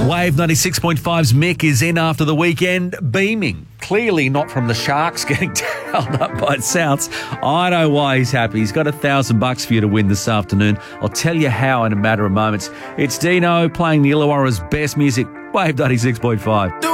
Wave 96.5's Mick is in after the weekend, beaming. Clearly not from the Sharks getting tailed up by Souths. I know why he's happy. He's got $1,000 for you to win this afternoon. I'll tell you how in a matter of moments. It's Dino playing the Illawarra's best music, Wave 96.5.